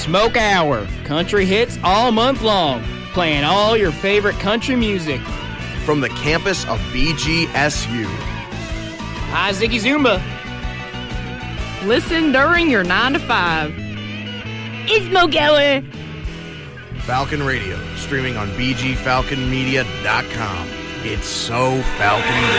Smoke Hour. Country hits all month long. Playing all your favorite country music. From the campus of BGSU. Hi, Ziggy Zumba. Listen during your 9 to 5. It's Smoke Hour. Falcon Radio, streaming on bgfalconmedia.com. It's so Falcon Radio.